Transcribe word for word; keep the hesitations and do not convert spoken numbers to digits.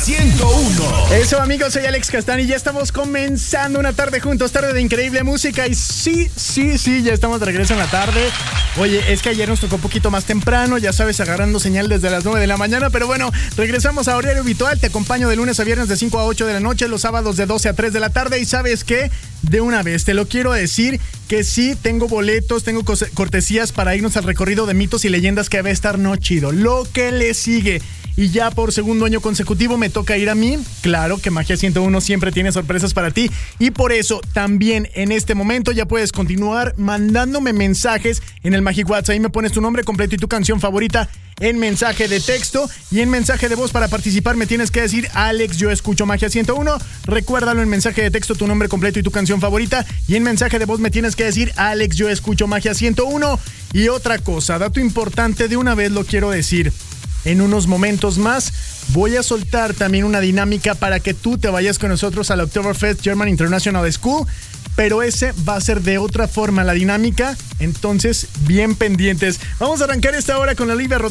ciento uno. Eso, amigos, soy Alex Castani y ya estamos comenzando una tarde juntos, tarde de increíble música. Y sí, sí, sí, ya estamos de regreso en la tarde. Oye, es que ayer nos tocó un poquito más temprano, ya sabes, agarrando señal desde las nueve de la mañana. Pero bueno, regresamos a horario habitual. Te acompaño de lunes a viernes de cinco a ocho de la noche, los sábados de doce a tres de la tarde. Y ¿sabes qué? De una vez, te lo quiero decir que sí, tengo boletos, tengo cortesías para irnos al recorrido de mitos y leyendas que va a estar no chido. Lo que le sigue. Y ya por segundo año consecutivo me toca ir a mí. Claro que Magia ciento uno siempre tiene sorpresas para ti. Y por eso también en este momento ya puedes continuar mandándome mensajes en el Magic WhatsApp. Ahí me pones tu nombre completo y tu canción favorita en mensaje de texto. Y en mensaje de voz para participar me tienes que decir: Alex, yo escucho Magia ciento uno. Recuérdalo en mensaje de texto, tu nombre completo y tu canción favorita. Y en mensaje de voz me tienes que decir: Alex, yo escucho Magia ciento uno. Y otra cosa, dato importante, de una vez lo quiero decir. En unos momentos más voy a soltar también una dinámica para que tú te vayas con nosotros al Oktoberfest German International School, pero ese va a ser de otra forma la dinámica, entonces bien pendientes. Vamos a arrancar esta hora con Olivia Rodrigo.